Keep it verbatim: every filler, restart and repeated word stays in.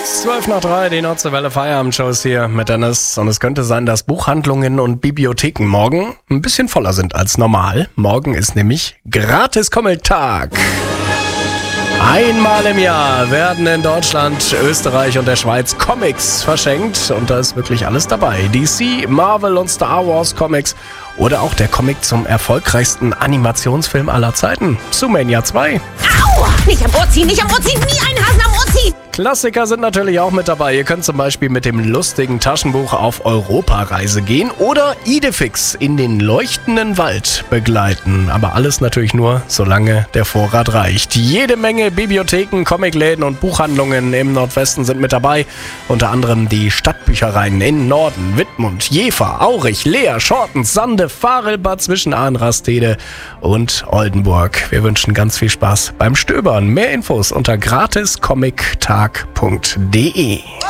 zwölf nach drei, die Nordse Welle Feierabendshows hier mit Dennis. Und es könnte sein, dass Buchhandlungen und Bibliotheken morgen ein bisschen voller sind als normal. Morgen ist nämlich Gratis-Comic-Tag. Einmal im Jahr werden in Deutschland, Österreich und der Schweiz Comics verschenkt. Und da ist wirklich alles dabei. D C, Marvel und Star Wars Comics. Oder auch der Comic zum erfolgreichsten Animationsfilm aller Zeiten, Zoomania zwei. Au! Nicht am Ohr ziehen, nicht am Ohr ziehen, nie einen Hasen am Ohr ziehen! Klassiker sind natürlich auch mit dabei. Ihr könnt zum Beispiel mit dem lustigen Taschenbuch auf Europareise gehen oder Idefix in den leuchtenden Wald begleiten. Aber alles natürlich nur, solange der Vorrat reicht. Jede Menge Bibliotheken, Comicläden und Buchhandlungen im Nordwesten sind mit dabei. Unter anderem die Stadtbüchereien in Norden, Wittmund, Jever, Aurich, Leer, Schortens, Sande, Varel, Bad Zwischenahn, Rastede und Oldenburg. Wir wünschen ganz viel Spaß beim Stöbern. Mehr Infos unter gratis comic tag punkt de.